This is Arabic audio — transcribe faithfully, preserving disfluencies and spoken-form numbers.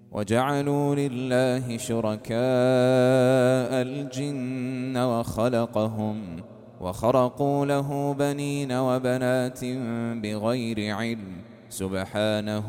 وجعلوا لله شركاء الجن وخلقهم وخرقوا له بنين وبنات بغير علم سبحانه